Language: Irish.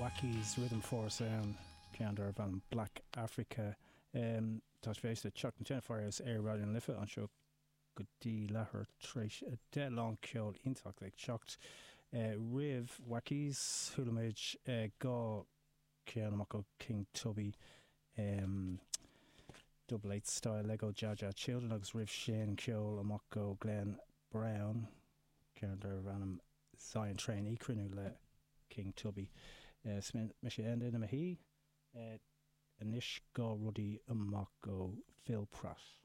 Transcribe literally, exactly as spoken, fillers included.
Wackies Rhythm Force an ceandar van Black Africa um, tá fééis le Chuck an Jennifer is air radio lifa an seo go dtí lethir tréis a de long ceol intach le Chuck uh, Riv Wackies thulamid uh, gá cean amach go King Tubby um, Double Eight style Lego Jaja Children agus Riv Shane ceol amach go Glenn Brown ceandar vanam Zion Train ícrinú le King Tubby uh, me sé endin am a hí uh, inis gá rudí amach go Phil Pratt.